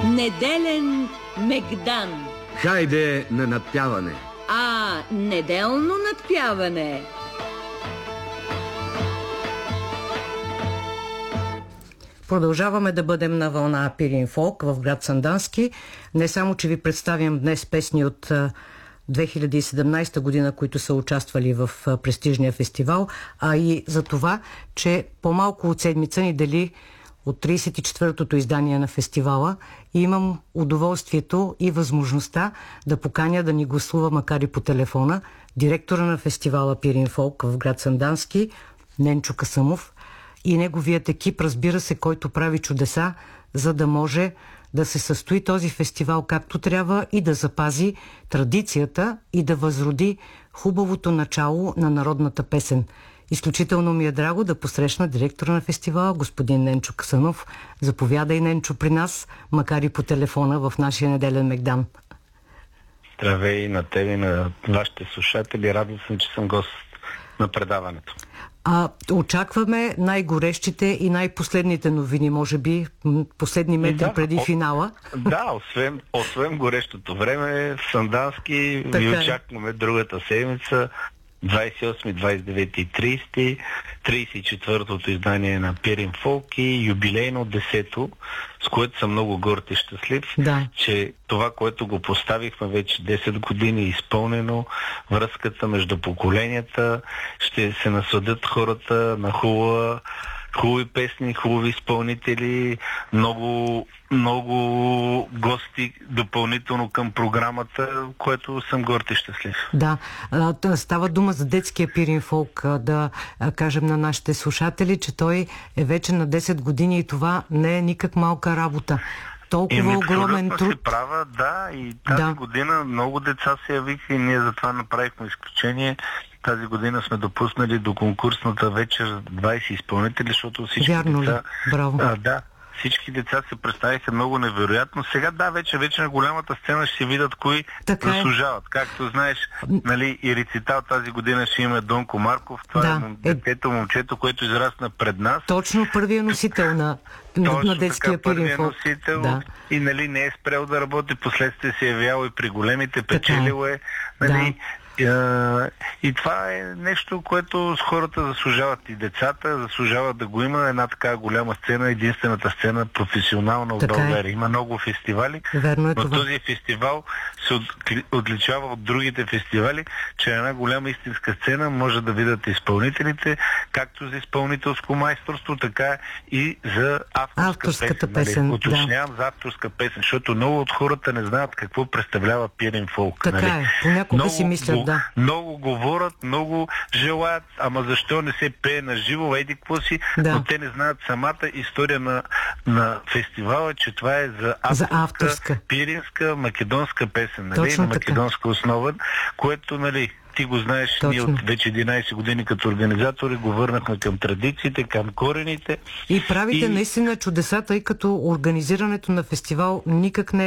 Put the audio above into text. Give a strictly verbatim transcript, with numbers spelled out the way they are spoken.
Неделен мегдан. Хайде на надпяване. А, неделно надпяване. Продължаваме да бъдем на вълна Пирин Фолк в град Сандански. Не само, че ви представям днес песни от две хиляди и седемнадесета година, които са участвали в престижния фестивал, а и за това, че по-малко от седмица ни дели от тридесет и четвъртото издание на фестивала и имам удоволствието и възможността да поканя да ни гласува, макар и по телефона, директора на фестивала Пирин Фолк в град Сандански, Ненчо Касъмов, и неговият екип, разбира се, който прави чудеса, за да може да се състои този фестивал както трябва и да запази традицията и да възроди хубавото начало на народната песен. Изключително ми е драго да посрещна директора на фестивала, господин Ненчо Касъмов. Заповядай, Ненчо, при нас, макар и по телефона в нашия неделен мегдан. Здравей на тебе и на вашите слушатели. Радвам съм, че съм гост на предаването. А, очакваме най-горещите и най-последните новини, може би, последни метри да, преди о, финала. Да, освен, освен горещото време, в Сандански ви очакваме другата седмица, двадесет и осми, двадесет и девети и тридесети, тридесет и четвъртото издание на Пирин Фолк и юбилейно десето, с което съм много горд и щастлив, да. Че това, което го поставихме вече десет години, е изпълнено, връзката между поколенията, ще се насладят хората на хубава, хубави песни, хубави изпълнители, много, много гости допълнително към програмата, което съм горд и щастлив. Да, става дума за детския Пирин Фолк, да кажем на нашите слушатели, че той е вече на десет години и това не е никак малка работа. Толкова огромен труд. Се права, да, и тази да. година много деца се явиха и ние затова направихме изключение. Тази година сме допуснали до конкурсната вечер двадесет изпълнители, защото всички Вярно деца... Ли? Браво. А, да, всички деца се представиха много невероятно. Сега да, вече вече на голямата сцена ще се видят кои така заслужават. Е. Както знаеш, нали, и рецитал тази година ще има Донко Марков. Това да. е детето, момчето, което израсна пред нас. Точно първият носител на, на детския Пирин Фолк. Носител да. И нали, не е спрял да работи, последствие се е явявал и при големите, печелил е. Нали, да. Uh, и това е нещо, което с хората заслужават и децата, заслужават да го има една така голяма сцена, единствената сцена професионална в България. Е. Има много фестивали, Верно е но това. Този фестивал се от, отличава от другите фестивали, че една голяма истинска сцена може да видят изпълнителите, както за изпълнителско майсторство, така и за авторска авторската песен. песен нали? Уточнявам да. за авторска песен, защото много от хората не знаят какво представлява Пирин Фолк. Така нали? е, понякога си мислят, да. Много говорят, много желаят, ама защо не се пее на живо, еди какво си, да. но те не знаят самата история на, на фестивала, че това е за авторска, за авторска. пиринска, македонска песен, нали, на македонска основа, което, нали, ти го знаеш, Точно. ние от вече единадесет години като организатори го върнахме към традициите, към корените. И правите и... наистина чудеса, тъй като организирането на фестивал никак не